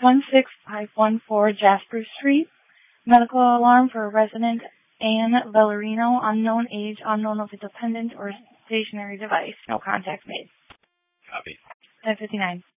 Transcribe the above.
16514 Jasper Street. Medical alarm for resident Ann Bellarino, unknown age, unknown if it's a pendant or stationary device. No contact made. Copy. 10:59.